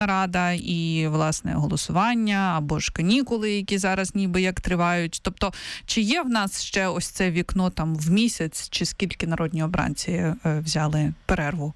Рада і, власне, голосування, або ж канікули, які зараз ніби як тривають. Тобто, чи є в нас ще ось це вікно там в місяць, чи скільки народні обранці взяли перерву?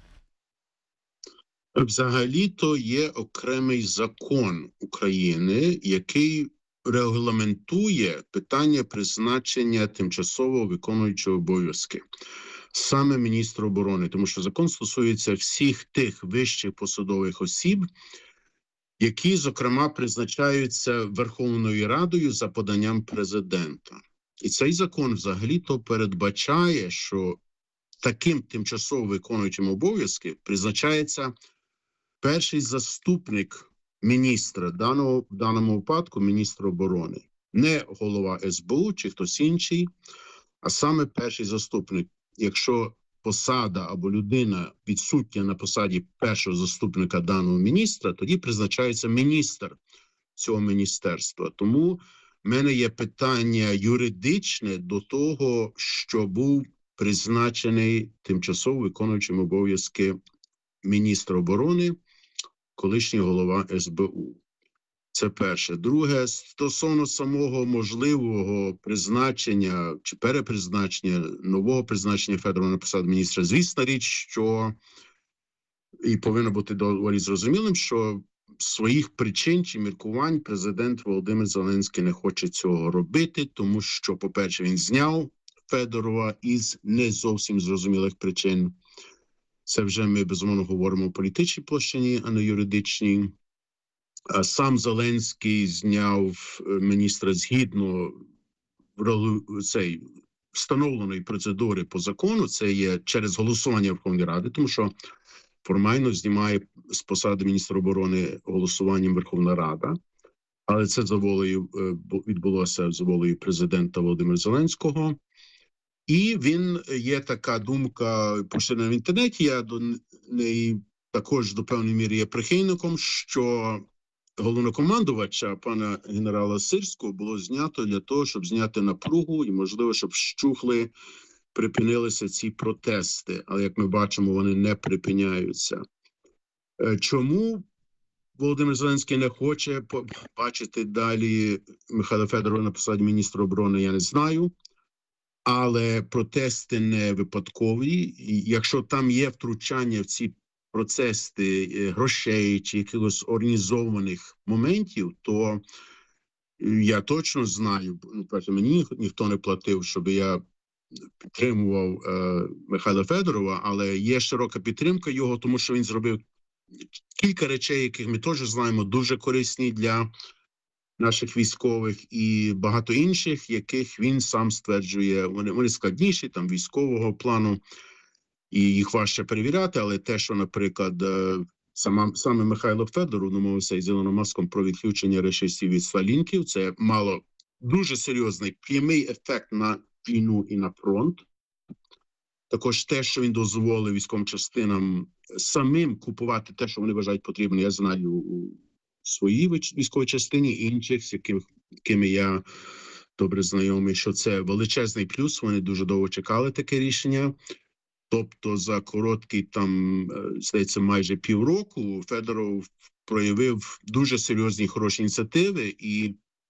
Взагалі-то є окремий закон України, який регламентує питання призначення тимчасово виконуючого обов'язки саме міністра оборони, тому що закон стосується всіх тих вищих посадових осіб, які, зокрема, призначаються Верховною Радою за поданням президента. І цей закон взагалі-то передбачає, що таким тимчасово виконуючим обов'язки призначається перший заступник міністра, в даному випадку міністра оборони. Не голова СБУ чи хтось інший, а саме перший заступник. Якщо посада або людина відсутня на посаді першого заступника даного міністра, тоді призначається міністр цього міністерства. Тому в мене є питання юридичне до того, що був призначений тимчасово виконуючим обов'язки міністра оборони, колишній голова СБУ. Це перше. Друге, стосовно самого можливого призначення чи перепризначення, нового призначення Федорова на посаду міністра, звісна річ, що і повинно бути доволі зрозумілим, що своїх причин чи міркувань президент Володимир Зеленський не хоче цього робити, тому що, по-перше, він зняв Федорова із не зовсім зрозумілих причин. Це вже ми, безумовно, говоримо у політичній площині, а не юридичній. Сам Зеленський зняв міністра згідно встановленої процедури по закону. Це є через голосування Верховної Ради, тому що формально знімає з посади міністра оборони голосуванням Верховна Рада. Але це відбулося за волею президента Володимира Зеленського. І є така думка, поширена в інтернеті, я до неї також до певної міри є прихильником, що головнокомандувача, пана генерала Сирського, було знято для того, щоб зняти напругу і, можливо, щоб припинилися ці протести. Але, як ми бачимо, вони не припиняються. Чому Володимир Зеленський не хоче бачити далі Михайла Федорова на посаді міністра оборони, я не знаю. Але протести не випадкові. І якщо там є втручання в ці процеси грошей чи якихось організованих моментів, то я точно знаю, перше, мені ніхто не платив, щоб я підтримував Михайла Федорова, але є широка підтримка його, тому що він зробив кілька речей, яких ми теж знаємо, дуже корисні для наших військових, і багато інших, яких він сам стверджує, вони складніші, там, військового плану, і їх важче перевіряти, але те, що, наприклад, саме Михайло Федоров домовився із Ілоном Маском про відключення рашистів від сталінків, це мало дуже серйозний прямий ефект на війну і на фронт. Також те, що він дозволив військовим частинам самим купувати те, що вони вважають потрібним, я знаю у своїй військовій частині, і інших, з якими я добре знайомий, що це величезний плюс, вони дуже довго чекали таке рішення. Тобто за короткий, здається, майже півроку Федоров проявив дуже серйозні, хороші ініціативи, і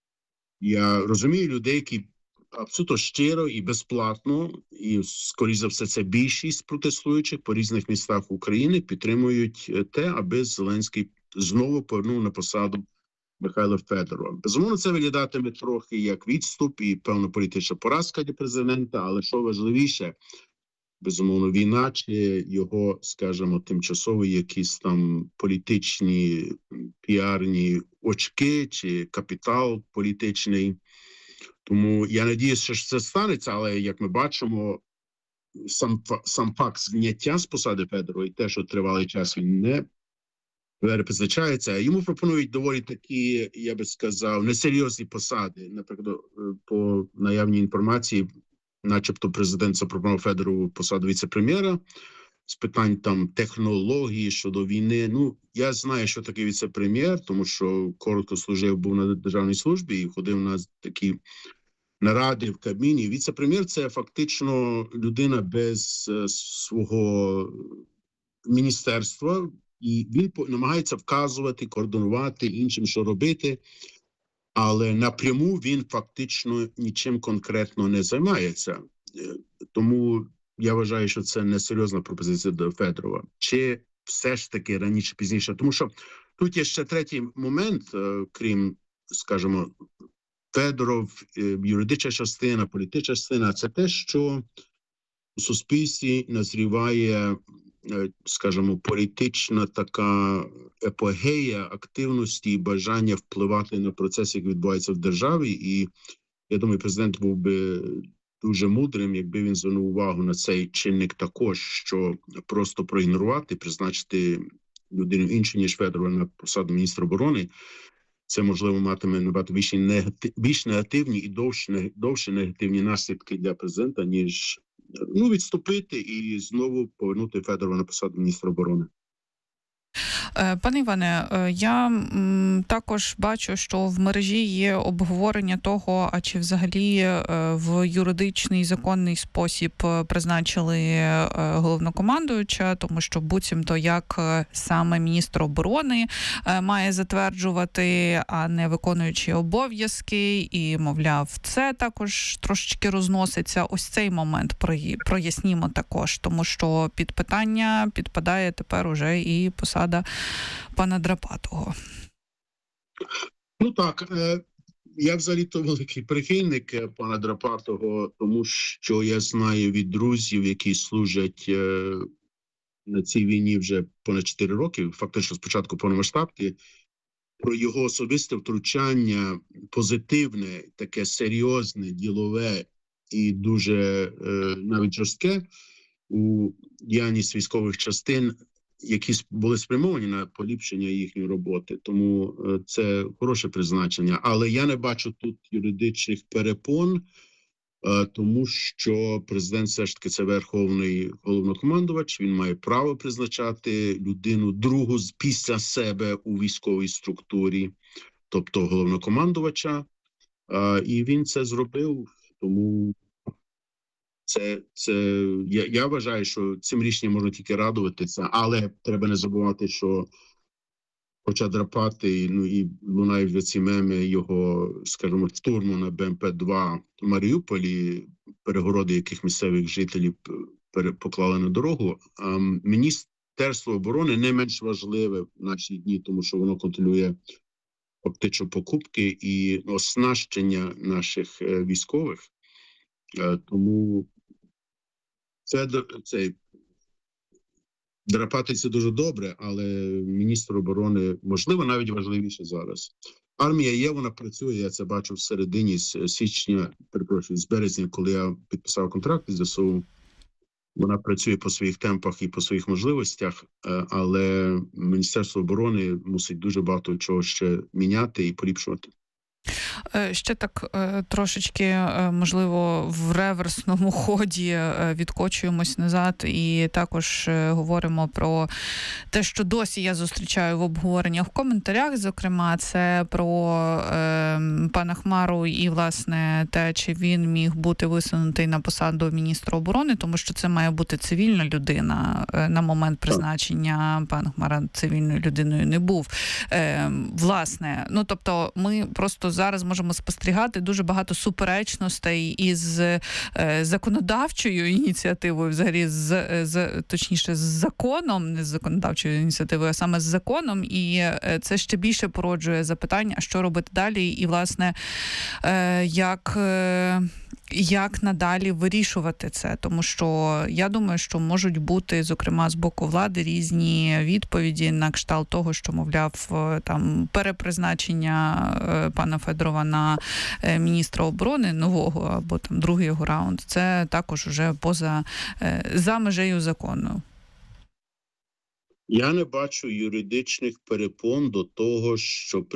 я розумію людей, які абсолютно щиро і безплатно, і, скоріш за все, це більшість протестуючих по різних містах України підтримують те, аби Зеленський знову повернув на посаду Михайла Федорова. Безумовно, це виглядатиме трохи як відступ і, певно, політична поразка для президента, але що важливіше, безумовно, війна чи його, скажімо, тимчасові якісь там політичні, піарні очки чи капітал політичний. Тому я надіюся, що це станеться, але, як ми бачимо, сам факт зняття з посади Федорова і те, що тривалий час він не перепризначається, йому пропонують доволі такі, я би сказав, несерйозні посади. Наприклад, по наявній інформації, начебто президент запропонував Федорову посаду віце-прем'єра з питань там технології щодо війни. Ну, я знаю, що таке віце-прем'єр, тому що коротко служив, був на державній службі і ходив на такі наради в Кабміні. Віце-прем'єр – це фактично людина без свого міністерства, і він намагається вказувати, координувати іншим, що робити, але напряму він фактично нічим конкретно не займається. Тому я вважаю, що це несерйозна пропозиція до Федорова. Чи все ж таки раніше-пізніше? Тому що тут є ще третій момент, крім, скажімо, Федоров, юридична частина, політична частина, це те, що у суспільстві назріває, скажімо, політична така епогея активності і бажання впливати на процеси, які відбуваються в державі. І я думаю, президент був би дуже мудрим, якби він звернув увагу на цей чинник також, що просто проігнорувати, призначити людину іншу, ніж Федорова, на посаду міністра оборони, це, можливо, матиме набагато більш негативні і довше негативні наслідки для президента, ніж відступити і знову повернути Федорова на посаду міністра оборони. Пане Іване, я також бачу, що в мережі є обговорення того, а чи взагалі в юридичний законний спосіб призначили головнокомандуюча, тому що буцімто як саме міністр оборони має затверджувати, а не виконуючи обов'язки, і, мовляв, це також трошечки розноситься. Ось цей момент прояснімо також, тому що під питання підпадає тепер уже і посада пана Драпатого. Ну так, я взагалі-то великий прихильник пана Драпатого, тому що я знаю від друзів, які служать на цій війні вже понад 4 роки, фактично спочатку повномасштабки, про його особисте втручання, позитивне, таке серйозне, ділове і дуже навіть жорстке у діяльність військових частин, які були спрямовані на поліпшення їхньої роботи. Тому це хороше призначення. Але я не бачу тут юридичних перепон, тому що президент все ж таки це верховний головнокомандувач, він має право призначати людину другу після себе у військовій структурі, тобто головнокомандувача, і він це зробив, тому я вважаю, що цим рішенням можна тільки радуватися, але треба не забувати, що хоча Драпати, і лунають вже ці меми його, скажімо, штурму на БМП-2 в Маріуполі, перегороди яких місцевих жителів поклали на дорогу. Міністерство оборони не менш важливе в наші дні, тому що воно контролює фактично покупки і оснащення наших військових. Тому це Драпати це дуже добре, але міністр оборони, можливо, навіть важливіше зараз. Армія є, вона працює, я це бачу в середині з березня, коли я підписав контракт із ЗСУ. Вона працює по своїх темпах і по своїх можливостях, але Міністерство оборони мусить дуже багато чого ще міняти і поліпшувати. Ще так трошечки, можливо, в реверсному ході відкочуємось назад і також говоримо про те, що досі я зустрічаю в обговореннях в коментарях, зокрема, це про пана Хмару і, власне, те, чи він міг бути висунутий на посаду міністра оборони, тому що це має бути цивільна людина. На момент призначення пан Хмара цивільною людиною не був. Власне, тобто ми просто зараз можемо спостерігати дуже багато суперечностей із законодавчою ініціативою, взагалі точніше з законом, не з законодавчою ініціативою, а саме з законом, і це ще більше породжує запитання, що робити далі, і, власне, як надалі вирішувати це, тому що я думаю, що можуть бути, зокрема, з боку влади різні відповіді на кшталт того, що, мовляв, там перепризначення пана Федорова на міністра оборони нового або там другий його раунд, це також уже за межею закону. Я не бачу юридичних перепон до того, щоб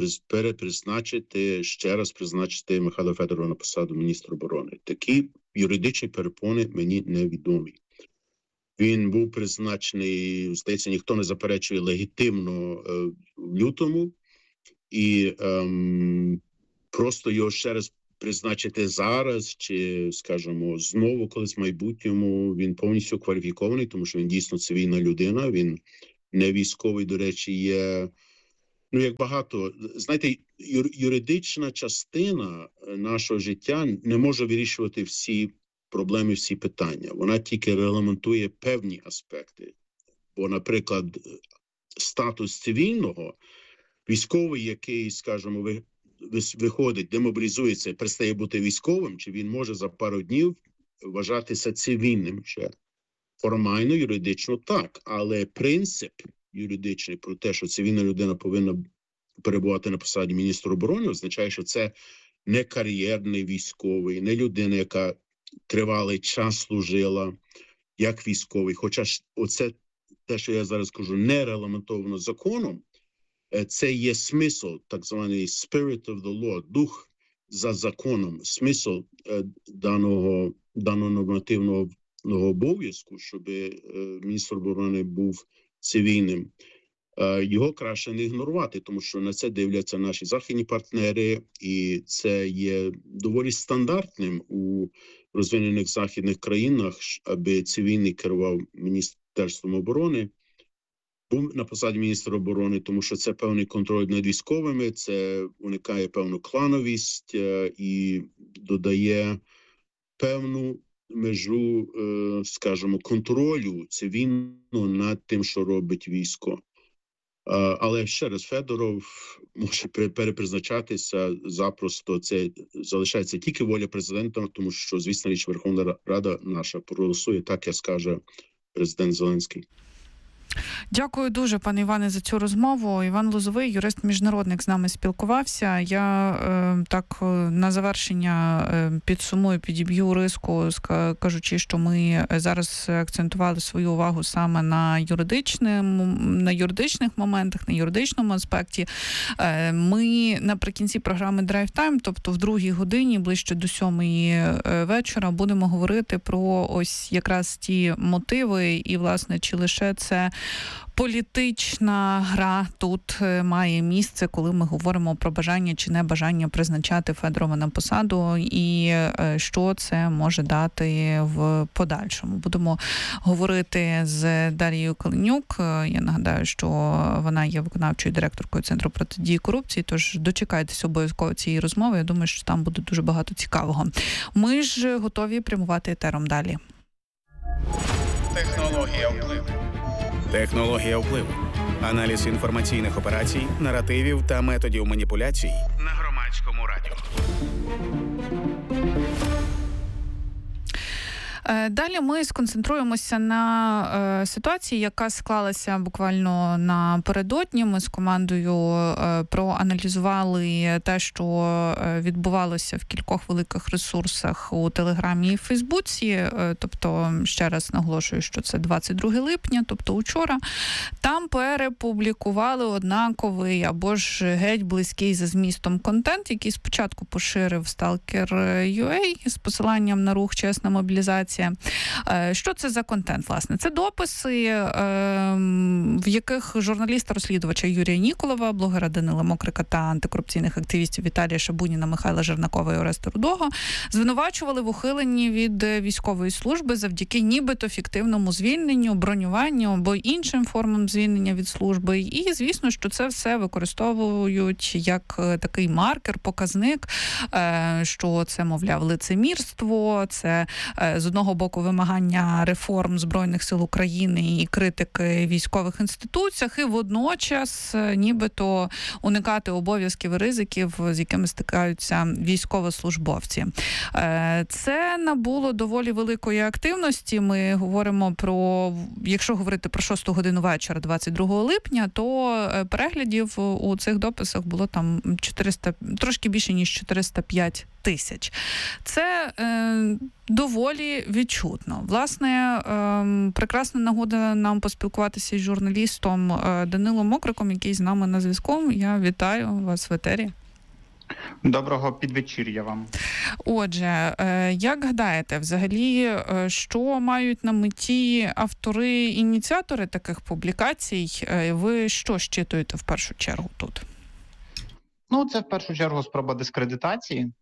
ще раз призначити Михайла Федорова на посаду міністра оборони. Такі юридичні перепони мені невідомі. Він був призначений, здається, ніхто не заперечує, легітимно в лютому, і просто його ще раз призначити зараз, чи, скажімо, знову колись в майбутньому, він повністю кваліфікований, тому що він дійсно цивільна людина, він не військовий, до речі, є, ну, як багато. Знаєте, юридична частина нашого життя не може вирішувати всі проблеми, всі питання. Вона тільки регламентує певні аспекти. Бо, наприклад, статус цивільного, військовий, який, скажімо, виходить, демобілізується, перестає бути військовим, чи він може за пару днів вважатися цивільним ще? Формально, юридично так, але принцип юридичний про те, що цивільна людина повинна перебувати на посаді міністра оборони, означає, що це не кар'єрний військовий, не людина, яка тривалий час служила як військовий. Хоча оце те, що я зараз кажу, не регламентовано законом, це є смисл, так званий spirit of the law, дух за законом, смисл даного нормативного обов'язку, щоб міністр оборони був цивільним. Його краще не ігнорувати, тому що на це дивляться наші західні партнери, і це є доволі стандартним у розвинених західних країнах, аби цивільний керував Міністерством оборони, був на посаді міністра оборони, тому що це певний контроль над військовими, це уникає певну клановість і додає певну межу, скажімо, контролю цивільного над тим, що робить військо. Але ще раз, Федоров може перепризначатися запросто. Це залишається тільки воля президента, тому що, звісно, річ, Верховна Рада наша проголосує так, як скаже президент Зеленський. Дякую дуже, пане Іване, за цю розмову. Іван Лозовий, юрист-міжнародник, з нами спілкувався. Я так на завершення підсумую, підіб'ю риску, кажучи, що ми зараз акцентували свою увагу саме на юридичних моментах, на юридичному аспекті. Ми наприкінці програми Drive Time, тобто в 2-й годині, ближче до 7-ї вечора, будемо говорити про ось якраз ті мотиви і, власне, чи лише це політична гра тут має місце, коли ми говоримо про бажання чи небажання призначати Федорова на посаду, і що це може дати в подальшому. Будемо говорити з Дарією Каленюк. Я нагадаю, що вона є виконавчою директоркою Центру протидії корупції, тож дочекайтеся обов'язково цієї розмови. Я думаю, що там буде дуже багато цікавого. Ми ж готові прямувати етером далі. Технологія впливу. Технологія впливу. Аналіз інформаційних операцій, наративів та методів маніпуляцій на Громадському радіо. Далі ми сконцентруємося на ситуації, яка склалася буквально напередодні. Ми з командою проаналізували те, що відбувалося в кількох великих ресурсах у Телеграмі і Фейсбуці. Тобто, ще раз наголошую, що це 22 липня, тобто учора. Там перепублікували однаковий або ж геть близький за змістом контент, який спочатку поширив Stalker.ua з посиланням на рух «Чесна мобілізація». Що це за контент, власне? Це дописи, в яких журналіста-розслідувача Юрія Ніколова, блогера Данила Мокрика та антикорупційних активістів Віталія Шабуніна, Михайла Жернакова і Ореста Рудого звинувачували в ухиленні від військової служби завдяки нібито фіктивному звільненню, бронюванню або іншим формам звільнення від служби. І, звісно, що це все використовують як такий маркер, показник, що це, мовляв, лицемірство, це з одного боку вимагання реформ Збройних сил України і критики військових інституціях, і водночас нібито уникати обов'язків і ризиків, з якими стикаються військовослужбовці. Це набуло доволі великої активності. Ми говоримо про, якщо говорити про 6 годину вечора 22 липня, то переглядів у цих дописах було там 400, трошки більше, ніж 405 тисяч. Це доволі відчутно. Власне, прекрасна нагода нам поспілкуватися з журналістом Данилом Мокриком, який з нами на зв'язку. Я вітаю вас в етері. Доброго підвечір'я вам. Отже, як гадаєте, взагалі, що мають на меті автори, ініціатори таких публікацій? Ви що щитуєте в першу чергу тут? Ну, це в першу чергу спроба дискредитації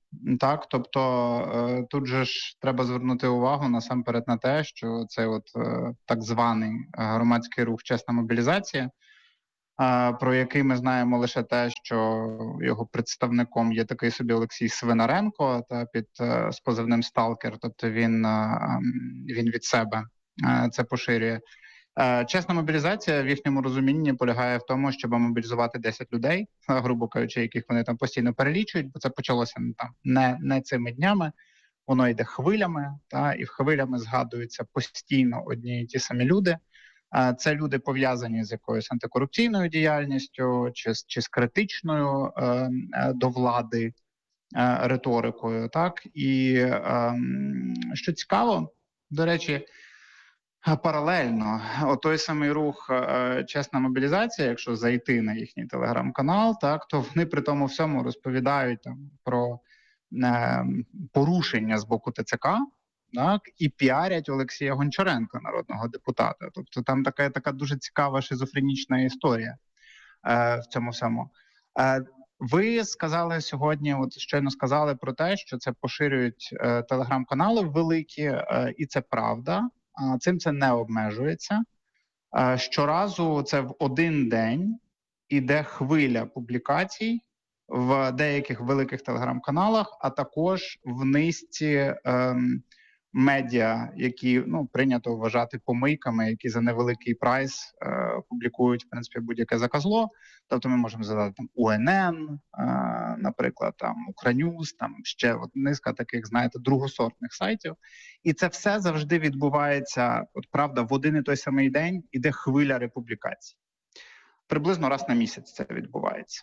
Так, тобто тут же ж треба звернути увагу насамперед на те, що цей так званий громадський рух «Чесна мобілізація», про який ми знаємо лише те, що його представником є такий собі Олексій Свинаренко, з позивним «Сталкер», тобто він від себе це поширює. Чесна мобілізація в їхньому розумінні полягає в тому, щоб мобілізувати 10 людей, грубо кажучи, яких вони там постійно перелічують, бо це почалося не цими днями, воно йде хвилями, і в хвилями згадуються постійно одні і ті самі люди. Це люди пов'язані з якоюсь антикорупційною діяльністю чи з критичною до влади риторикою. Так? І що цікаво, до речі, паралельно, той самий рух «Чесна мобілізація», якщо зайти на їхній телеграм-канал, так, то вони при тому всьому розповідають про порушення з боку ТЦК, так, і піарять Олексія Гончаренка, народного депутата. Тобто там така дуже цікава шизофренічна історія в цьому всьому. Ви сказали сьогодні, щойно сказали про те, що це поширюють телеграм-канали великі, і це правда. Цим це не обмежується. Щоразу це в один день іде хвиля публікацій в деяких великих телеграм-каналах, а також в низці медіа, які прийнято вважати помийками, які за невеликий прайс публікують, в принципі, будь-яке заказло. Тобто ми можемо згадати там УНН, наприклад, там Укрньюз, там ще низка таких, знаєте, другосортних сайтів. І це все завжди відбувається, правда, в один і той самий день іде хвиля републікацій. Приблизно раз на місяць це відбувається.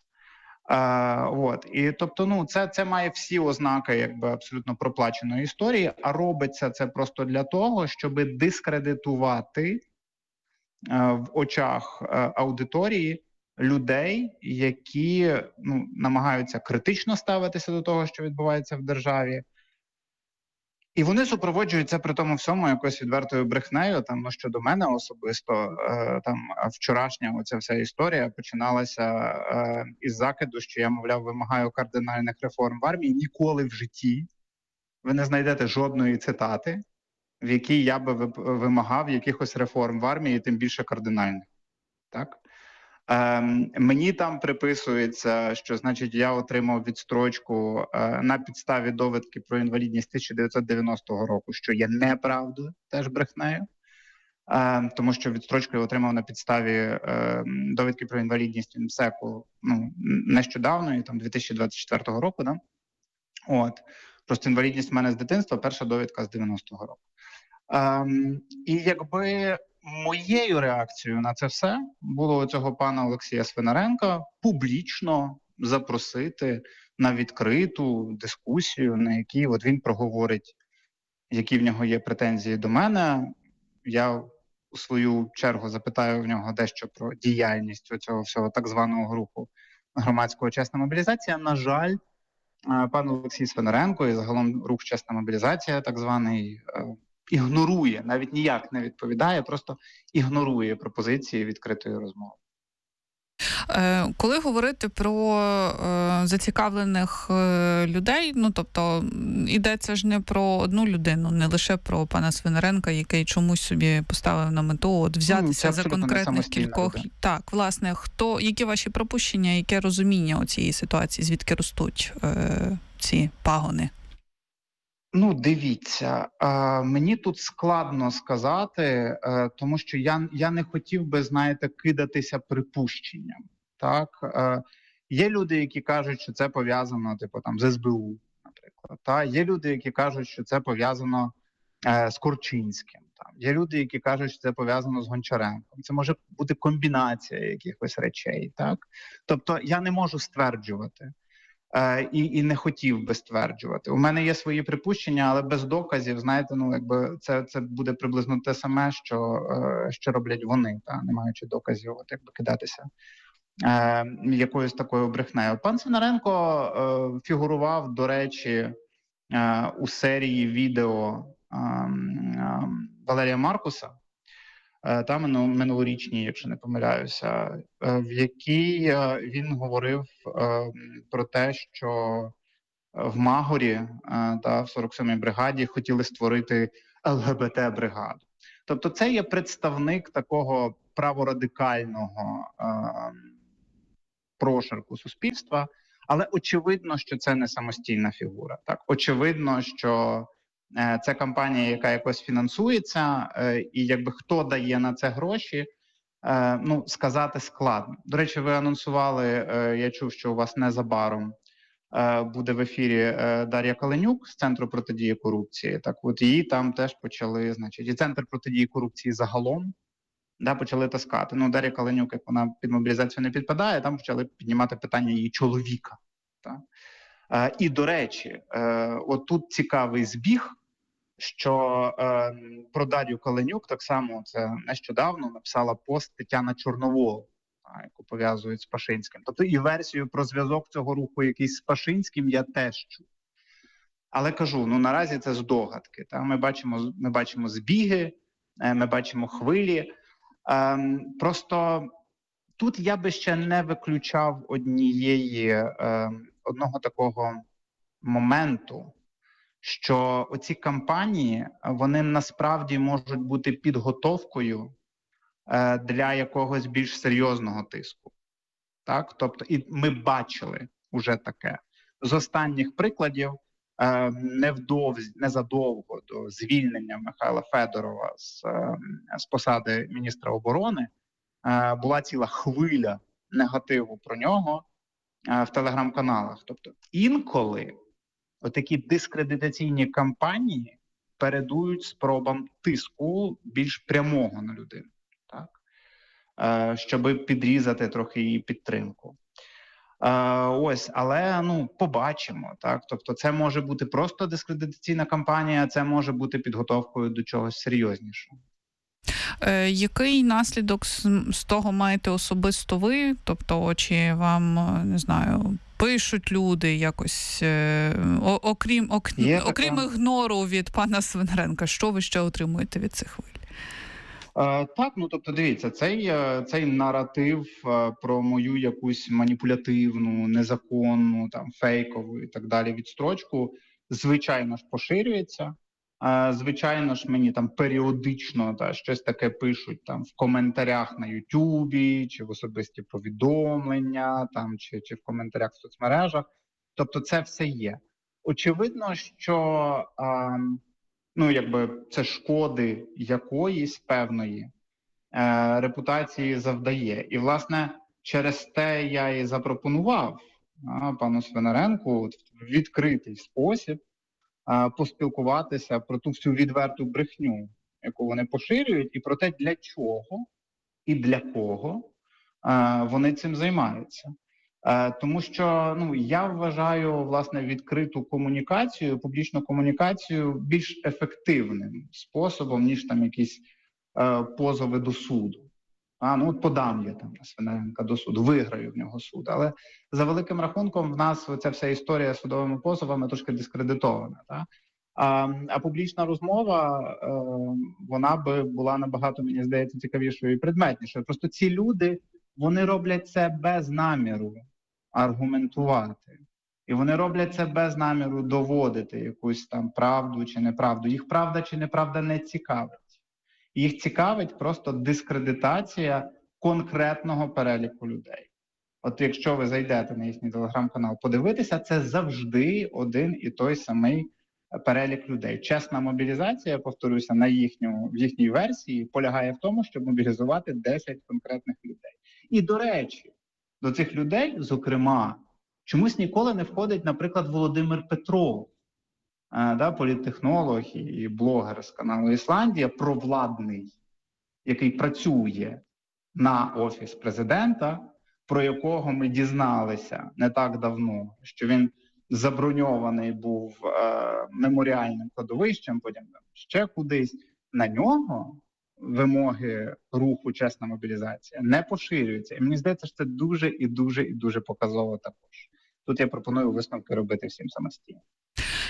І тобто, це має всі ознаки якби абсолютно проплаченої історії, а робиться це просто для того, щоб дискредитувати в очах аудиторії людей, які намагаються критично ставитися до того, що відбувається в державі. І вони супроводжуються при тому всьому якоюсь відвертою брехнею. Щодо мене особисто, вчорашня оця вся історія починалася із закиду, що я, мовляв, вимагаю кардинальних реформ в армії. Ніколи в житті ви не знайдете жодної цитати, в якій я би вимагав якихось реформ в армії, тим більше кардинальних. Так? Мені там приписується, що, значить, я отримав відстрочку на підставі довідки про інвалідність 1990 року, що є неправдою, теж брехнею, тому що відстрочку я отримав на підставі довідки про інвалідність МСЕКу нещодавно, 2024 року. Да? Просто інвалідність в мене з дитинства, перша довідка з 90-го року. І якби моєю реакцією на це все було цього пана Олексія Свинаренка публічно запросити на відкриту дискусію, на якій він проговорить, які в нього є претензії до мене. Я у свою чергу запитаю в нього дещо про діяльність цього всього так званого руху громадського «Чесна мобілізація». На жаль, пан Олексій Свинаренко і загалом рух «Чесна мобілізація» так званий ігнорує, навіть ніяк не відповідає, просто ігнорує пропозиції відкритої розмови. Коли говорити про зацікавлених людей, тобто йдеться ж не про одну людину, не лише про пана Свинаренка, який чомусь собі поставив на мету взятися за конкретних кількох. Люди. Так, власне, які ваші пропущення, яке розуміння цієї ситуації, звідки ростуть ці пагони? Дивіться, мені тут складно сказати, тому що я не хотів би, знаєте, кидатися припущенням. Так? Є люди, які кажуть, що це пов'язано з СБУ, наприклад. Є люди, які кажуть, що це пов'язано з Корчинським. Є люди, які кажуть, що це пов'язано з Гончаренком. Це може бути комбінація якихось речей. Так? Тобто я не можу стверджувати. І не хотів би стверджувати. У мене є свої припущення, але без доказів, знаєте, це буде приблизно те саме, що роблять вони, не маючи доказів, кидатися якоюсь такою брехнею. Пан Свинаренко фігурував, до речі, у серії відео Валерія Маркуса, минулорічній, якщо не помиляюся, в якій він говорив про те, що в Магорі, в 47-й бригаді, хотіли створити ЛГБТ-бригаду. Тобто це є представник такого праворадикального прошарку суспільства, але очевидно, що це не самостійна фігура. Так, очевидно, що це кампанія, яка якось фінансується, і якби хто дає на це гроші, сказати складно. До речі, ви анонсували, я чув, що у вас незабаром буде в ефірі Дар'я Каленюк з Центру протидії корупції. Так от її там теж почали, значить, і Центр протидії корупції загалом, почали таскати. Дар'я Каленюк, як вона під мобілізацію не підпадає, там почали піднімати питання її чоловіка. Так? І, до речі, от тут цікавий збіг, що про Дар'ю Каленюк так само це нещодавно написала пост Тетяна Чорновол, яку пов'язують з Пашинським. Тобто і версію про зв'язок цього руху якийсь з Пашинським я теж чув. Але кажу, наразі це здогадки. Ми бачимо збіги, ми бачимо хвилі. Просто тут я би ще не виключав одного такого моменту, що оці кампанії, вони насправді можуть бути підготовкою для якогось більш серйозного тиску. Так? Тобто, і ми бачили уже таке. З останніх прикладів, незадовго до звільнення Михайла Федорова з посади міністра оборони, була ціла хвиля негативу про нього в телеграм-каналах. Тобто інколи отакі дискредитаційні кампанії передують спробам тиску більш прямого на людину, так? Щоб підрізати трохи її підтримку. Але побачимо, так? Тобто це може бути просто дискредитаційна кампанія, це може бути підготовкою до чогось серйознішого. Який наслідок з того маєте особисто ви? Тобто, чи вам, не знаю, пишуть люди якось, окрім ігнору від пана Свинаренка, що ви ще отримуєте від цих хвиль? Так, тобто, дивіться, цей наратив про мою якусь маніпулятивну, незаконну, фейкову і так далі відстрочку, звичайно ж, поширюється. Звичайно ж, мені періодично щось таке пишуть в коментарях на Ютубі, чи в особисті повідомлення, чи в коментарях в соцмережах. Тобто це все є. Очевидно, що це шкоди якоїсь певної репутації завдає. І, власне, через те я і запропонував пану Свинаренку в відкритий спосіб поспілкуватися про ту всю відверту брехню, яку вони поширюють, і про те, для чого і для кого вони цим займаються. Тому що я вважаю, власне, відкриту комунікацію, публічну комунікацію більш ефективним способом, ніж якісь позови до суду. Подам я на Свинаренка до суду, виграю в нього суд. Але за великим рахунком в нас ця вся історія з судовими позовами трошки дискредитована. Так? А публічна розмова, вона би була набагато, мені здається, цікавішою і предметнішою. Просто ці люди, вони роблять це без наміру аргументувати. І вони роблять це без наміру доводити якусь правду чи неправду. Їх правда чи неправда не цікавить. Їх цікавить просто дискредитація конкретного переліку людей. От якщо ви зайдете на їхній телеграм-канал подивитися, це завжди один і той самий перелік людей. Чесна мобілізація, повторюся, в їхній версії полягає в тому, щоб мобілізувати 10 конкретних людей. І, до речі, до цих людей, зокрема, чомусь ніколи не входить, наприклад, Володимир Петров, політтехнолог і блогер з каналу Ісландія, провладний, який працює на Офіс президента, про якого ми дізналися не так давно, що він заброньований був меморіальним кладовищем, потім ще кудись. На нього вимоги руху «Чесна мобілізація» не поширюються. І мені здається, що це дуже і дуже показово також. Тут я пропоную висновки робити всім самостійно.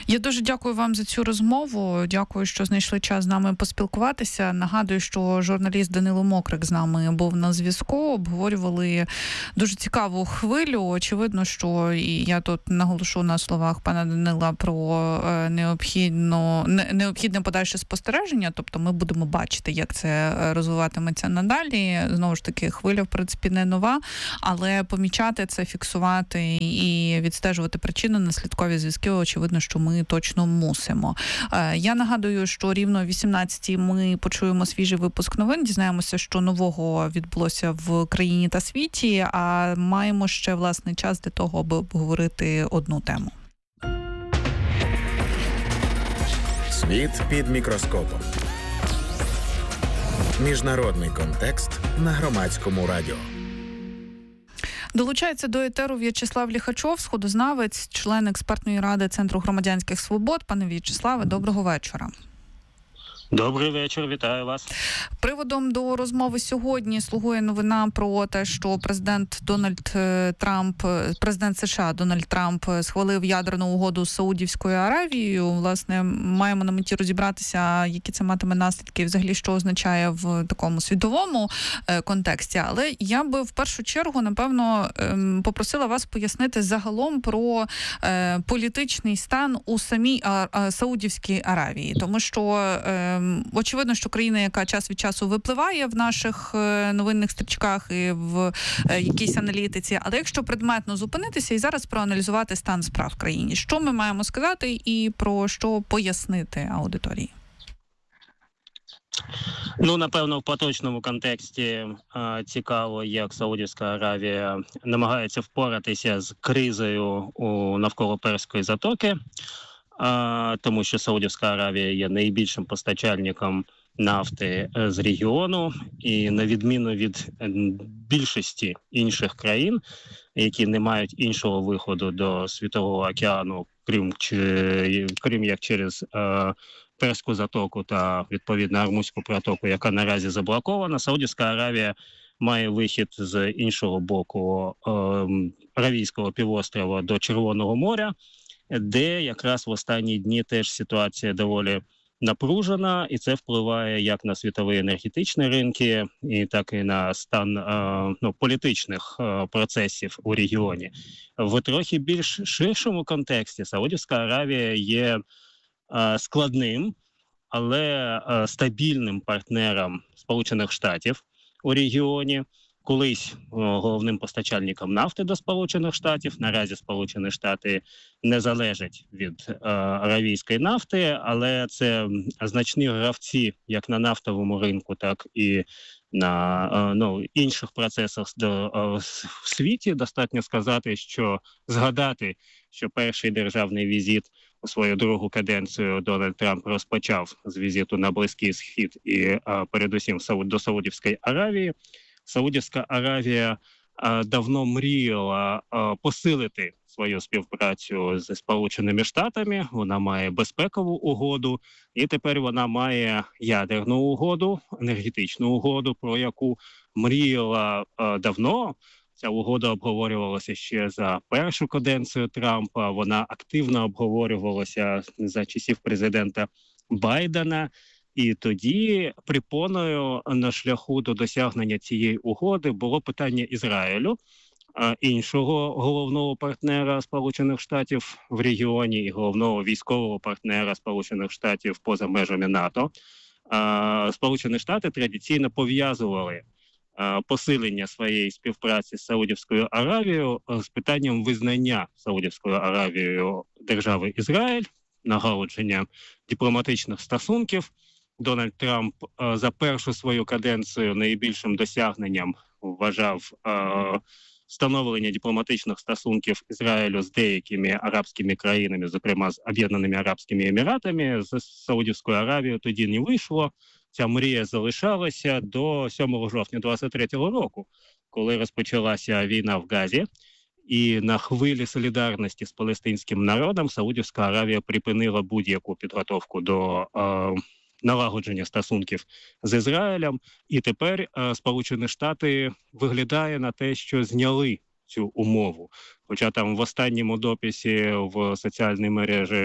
Я дуже дякую вам за цю розмову. Дякую, що знайшли час з нами поспілкуватися. Нагадую, що журналіст Данило Мокрик з нами був на зв'язку. Обговорювали дуже цікаву хвилю. Очевидно, що і я тут наголошу на словах пана Данила про необхідне подальше спостереження. Тобто ми будемо бачити, як це розвиватиметься надалі. Знову ж таки, хвиля, в принципі, не нова, але помічати це, фіксувати і відстежувати причинно-наслідкові зв'язки, очевидно, що ми точно мусимо. Я нагадую, що рівно о 18-й ми почуємо свіжий випуск новин, дізнаємося, що нового відбулося в країні та світі, а маємо ще, власне, час для того, аби обговорити одну тему. Світ під мікроскопом. Міжнародний контекст на Громадському радіо. Долучається до етеру В'ячеслав Ліхачов, сходознавець, член експертної ради Центру громадянських свобод. Пане В'ячеславе, доброго вечора. Добрий вечір, вітаю вас. Приводом до розмови сьогодні слугує новина про те, що президент США Дональд Трамп схвалив ядерну угоду з Саудівською Аравією. Власне, маємо на меті розібратися, які це матиме наслідки, взагалі, що означає в такому світовому контексті. Але я би в першу чергу, напевно, попросила вас пояснити загалом про політичний стан у самій Саудівській Аравії. Тому що очевидно, що країна, яка час від часу випливає в наших новинних стрічках і в якійсь аналітиці, але якщо предметно зупинитися і зараз проаналізувати стан справ в країні, що ми маємо сказати і про що пояснити аудиторії? Напевно, в поточному контексті цікаво, як Саудівська Аравія намагається впоратися з кризою навколо Перської затоки, тому що Саудівська Аравія є найбільшим постачальником нафти з регіону, і на відміну від більшості інших країн, які не мають іншого виходу до Світового океану, крім як через Перську затоку та, відповідно, Ормузьку протоку, яка наразі заблокована, Саудівська Аравія має вихід з іншого боку Аравійського півострова до Червоного моря, де якраз в останні дні теж ситуація доволі напружена, і це впливає як на світові енергетичні ринки, і так і на стан політичних процесів у регіоні. В трохи більш ширшому контексті Саудівська Аравія є складним, але стабільним партнером Сполучених Штатів у регіоні. Колись головним постачальником нафти до Сполучених Штатів. Наразі Сполучені Штати не залежать від аравійської нафти, але це значні гравці як на нафтовому ринку, так і на інших процесах в світі. Достатньо згадати, що перший державний візит у свою другу каденцію Дональд Трамп розпочав з візиту на Близький Схід і передусім до Саудівської Аравії. Саудівська Аравія давно мріяла посилити свою співпрацю зі Сполученими Штатами. Вона має безпекову угоду, і тепер вона має ядерну угоду, енергетичну угоду, про яку мріяла давно. Ця угода обговорювалася ще за першу каденцію Трампа. Вона активно обговорювалася за часів президента Байдена. І тоді препоною на шляху до досягнення цієї угоди було питання Ізраїлю, іншого головного партнера Сполучених Штатів в регіоні і головного військового партнера Сполучених Штатів поза межами НАТО. Сполучені Штати традиційно пов'язували посилення своєї співпраці з Саудівською Аравією з питанням визнання Саудівською Аравією держави Ізраїль, налагодження дипломатичних стосунків. Дональд Трамп за першу свою каденцію найбільшим досягненням вважав встановлення дипломатичних стосунків Ізраїлю з деякими арабськими країнами, зокрема з Об'єднаними Арабськими Еміратами. З Саудівською Аравією тоді не вийшло. Ця мрія залишалася до 7 жовтня 23-го року, коли розпочалася війна в Газі. І на хвилі солідарності з палестинським народом Саудівська Аравія припинила будь-яку підготовку до налагодження стосунків з Ізраїлем. І тепер Сполучені Штати виглядає на те, що зняли цю умову. Хоча там в останньому дописі в соціальній мережі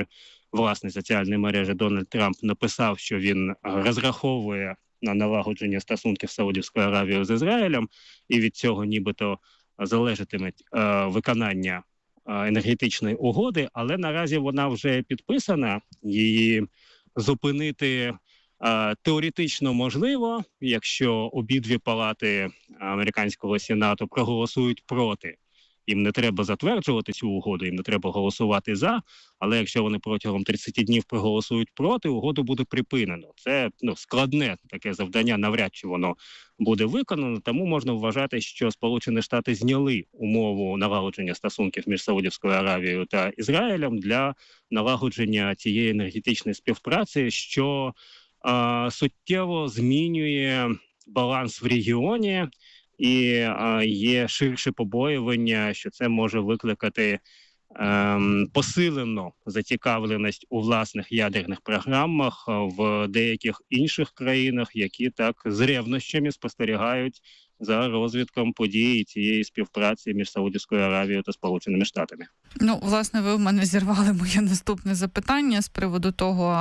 власної соціальної мережі Дональд Трамп написав, що він розраховує на налагодження стосунків Саудівської Аравії з Ізраїлем, і від цього нібито залежатиме виконання енергетичної угоди, але наразі вона вже підписана, її зупинити теоретично можливо, якщо обидві палати американського сенату проголосують проти. Їм не треба затверджувати цю угоду, їм не треба голосувати за, але якщо вони протягом 30 днів проголосують проти, угоду буде припинено. Це складне таке завдання, навряд чи воно буде виконано, тому можна вважати, що Сполучені Штати зняли умову налагодження стосунків між Саудівською Аравією та Ізраїлем для налагодження цієї енергетичної співпраці, що суттєво змінює баланс в регіоні, і є ширше побоювання, що це може викликати посилену зацікавленість у власних ядерних програмах в деяких інших країнах, які так з ревнощами спостерігають за розвитком подій цієї співпраці між Саудівською Аравією та Сполученими Штатами. Власне, ви в мене зірвали моє наступне запитання з приводу того,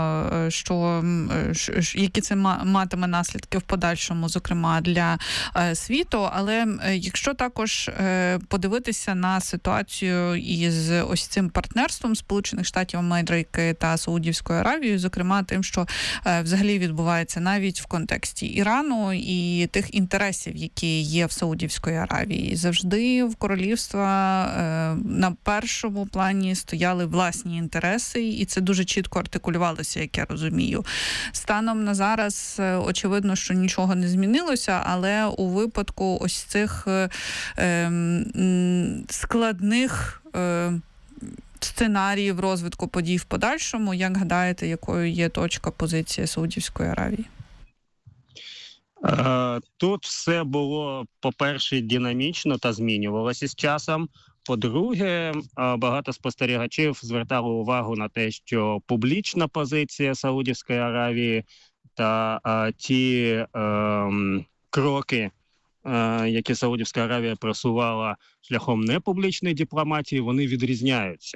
які це матиме наслідки в подальшому, зокрема для світу. Але якщо також подивитися на ситуацію із ось цим партнерством Сполучених Штатів Америки та Саудівською Аравією, зокрема тим, що взагалі відбувається навіть в контексті Ірану і тих інтересів, які є в Саудівської Аравії. Завжди в королівства на першому плані стояли власні інтереси, і це дуже чітко артикулювалося, як я розумію. Станом на зараз, очевидно, що нічого не змінилося, але у випадку ось цих складних сценаріїв розвитку подій в подальшому, як гадаєте, якою є точка позиції Саудівської Аравії? Тут все було, по-перше, динамічно та змінювалося з часом. По-друге, багато спостерігачів звертали увагу на те, що публічна позиція Саудівської Аравії та ті кроки, які Саудівська Аравія просувала шляхом непублічної дипломатії, вони відрізняються.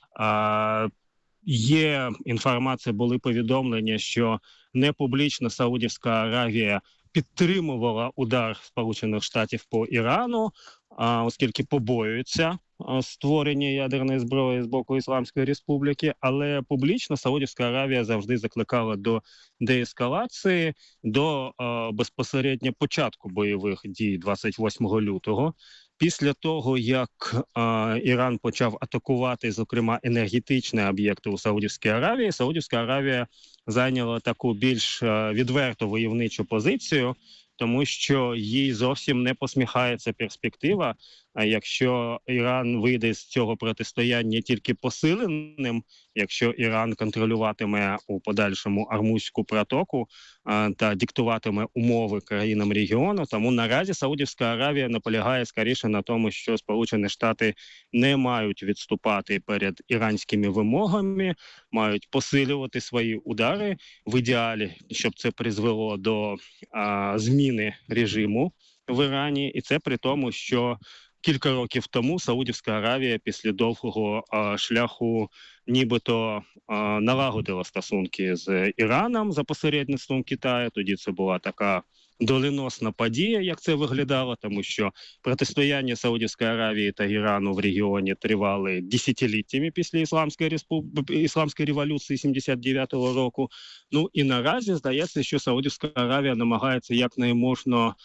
Є інформація, були повідомлення, що непублічно Саудівська Аравія підтримувала удар Сполучених Штатів по Ірану, оскільки побоюються створення ядерної зброї з боку Ісламської Республіки, але публічно Саудівська Аравія завжди закликала до деескалації, до безпосередньо початку бойових дій 28 лютого. Після того, як Іран почав атакувати, зокрема, енергетичні об'єкти у Саудівській Аравії, Саудівська Аравія зайняла таку більш відверто войовничу позицію, тому що їй зовсім не посміхається перспектива, якщо Іран вийде з цього протистояння тільки посиленим, якщо Іран контролюватиме у подальшому Ормузьку протоку та диктуватиме умови країнам регіону. Тому наразі Саудівська Аравія наполягає скоріше на тому, що Сполучені Штати не мають відступати перед іранськими вимогами, мають посилювати свої удари в ідеалі, щоб це призвело до зміни режиму в Ірані. І це при тому, що кілька років тому Саудівська Аравія після довгого шляху нібито налагодила стосунки з Іраном за посередництвом Китаю. Тоді це була така доленосна подія, як це виглядало, тому що протистояння Саудівської Аравії та Ірану в регіоні тривали десятиліттями після Ісламської революції 79-го року. Ну і наразі здається, що Саудівська Аравія намагається якнайможно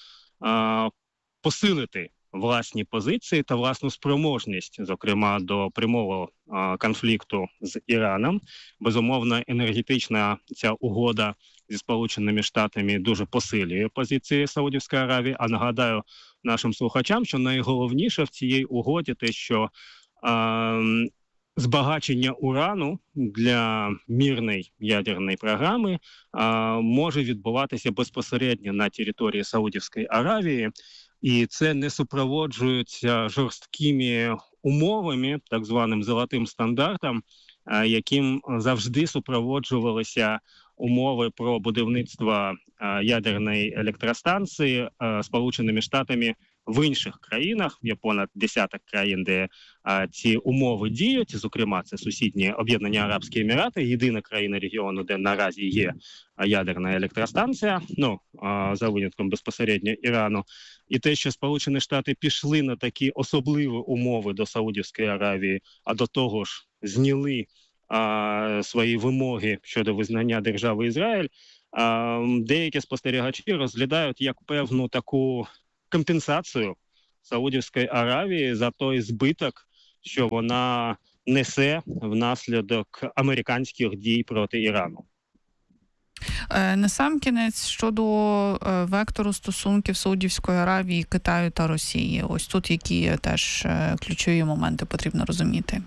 посилити власні позиції та власну спроможність, зокрема, до прямого конфлікту з Іраном. Безумовно, енергетична ця угода зі Сполученими Штатами дуже посилює позиції Саудівської Аравії. А нагадаю нашим слухачам, що найголовніше в цій угоді те, що збагачення урану для мирної ядерної програми може відбуватися безпосередньо на території Саудівської Аравії, і це не супроводжується жорсткими умовами, так званим золотим стандартом, яким завжди супроводжувалися умови про будівництво ядерної електростанції Сполученими Штатами в інших країнах. Є понад десяток країн, де ці умови діють. Зокрема, це сусідні Об'єднані Арабські Емірати, єдина країна регіону, де наразі є ядерна електростанція, за винятком безпосередньо Ірану. І те, що Сполучені Штати пішли на такі особливі умови до Саудівської Аравії, а до того ж зняли свої вимоги щодо визнання держави Ізраїль, деякі спостерігачі розглядають як певну таку компенсацію Саудівської Аравії за той збиток, що вона несе внаслідок американських дій проти Ірану. Насамкінець, щодо вектору стосунків Саудівської Аравії, Китаю та Росії. Ось тут які теж ключові моменти потрібно розуміти.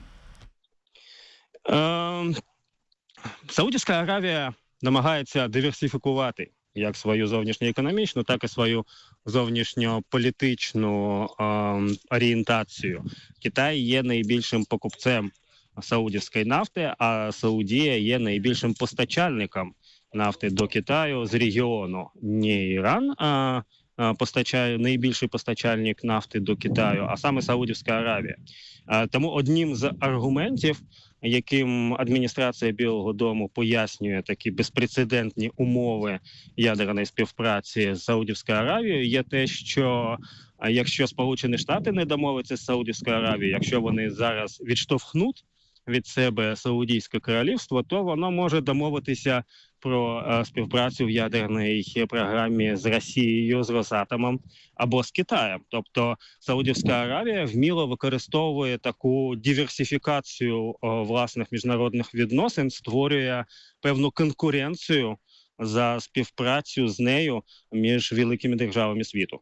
Саудівська Аравія намагається диверсифікувати як свою зовнішньоекономічну, так і свою зовнішньополітичну орієнтацію. Китай є найбільшим покупцем саудівської нафти, а Саудія є найбільшим постачальником нафти до Китаю з регіону. Не Іран, а найбільший постачальник нафти до Китаю, а саме Саудівська Аравія. Тому одним з аргументів, яким адміністрація Білого дому пояснює такі безпрецедентні умови ядерної співпраці з Саудівською Аравією, є те, що якщо Сполучені Штати не домовляться з Саудівською Аравією, якщо вони зараз відштовхнуть від себе Саудівське королівство, то воно може домовитися про співпрацю в ядерній програмі з Росією, з Росатомом або з Китаєм. Тобто Саудівська Аравія вміло використовує таку диверсифікацію власних міжнародних відносин, створює певну конкуренцію за співпрацю з нею між великими державами світу.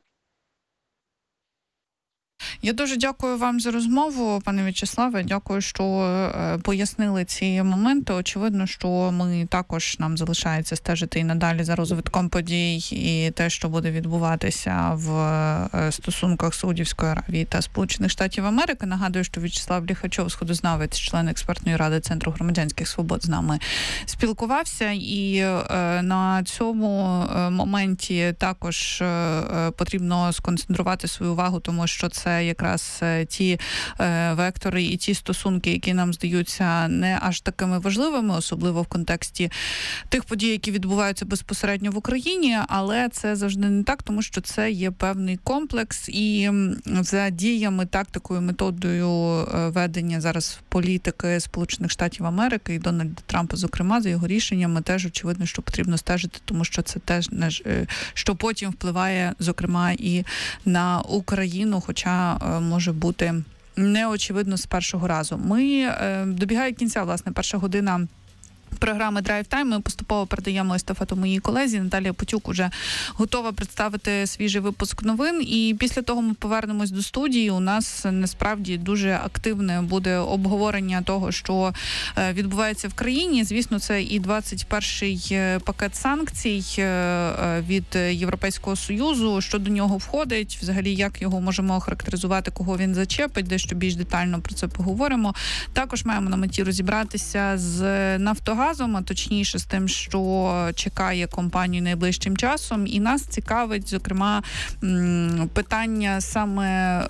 Я дуже дякую вам за розмову, пане В'ячеславе. Дякую, що пояснили ці моменти. Очевидно, що нам залишається стежити і надалі за розвитком подій і те, що буде відбуватися в стосунках Саудівської Аравії та Сполучених Штатів Америки. Нагадую, що В'ячеслав Ліхачов, сходознавець, член експертної ради Центру громадянських свобод, з нами спілкувався. І на цьому моменті також потрібно сконцентрувати свою увагу, тому що це якраз ті вектори і ті стосунки, які нам здаються не аж такими важливими, особливо в контексті тих подій, які відбуваються безпосередньо в Україні, але це завжди не так, тому що це є певний комплекс, і за діями, тактикою, методою ведення зараз політики Сполучених Штатів Америки і Дональда Трампа, зокрема, за його рішеннями, теж очевидно, що потрібно стежити, тому що це теж, що потім впливає, зокрема, і на Україну, хоча може бути неочевидно з першого разу. Добігає кінця, власне, перша година програми Драйв Тайм. Ми поступово передаємо естафету моїй колезі. Наталія Потюк уже готова представити свіжий випуск новин. І після того ми повернемось до студії. У нас насправді дуже активне буде обговорення того, що відбувається в країні. Звісно, це і 21-й пакет санкцій від Європейського Союзу. Що до нього входить, взагалі, як його можемо охарактеризувати, кого він зачепить, дещо більш детально про це поговоримо. Також маємо на меті розібратися з Нафтогазом, а точніше з тим, що чекає компанію найближчим часом. І нас цікавить, зокрема, питання саме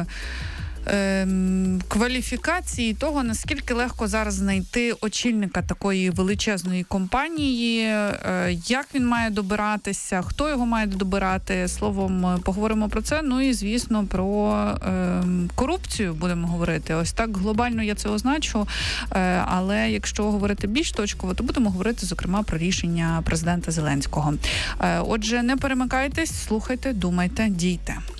кваліфікації того, наскільки легко зараз знайти очільника такої величезної компанії, як він має добиратися, хто його має добирати. Словом, поговоримо про це. Ну і, звісно, про корупцію будемо говорити. Ось так глобально я це означу, але якщо говорити більш точково, то будемо говорити, зокрема, про рішення президента Зеленського. Отже, не перемикайтесь, слухайте, думайте, дійте.